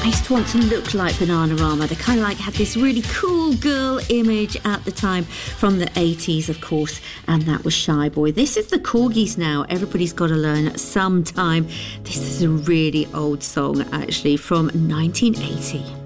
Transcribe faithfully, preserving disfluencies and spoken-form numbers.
I used to want to look like Bananarama. They kind of like had this really cool girl image at the time from the eighties, of course, and that was Shy Boy. This is the Corgis now. Everybody's got to learn sometime. This is a really old song, actually, from nineteen eighty.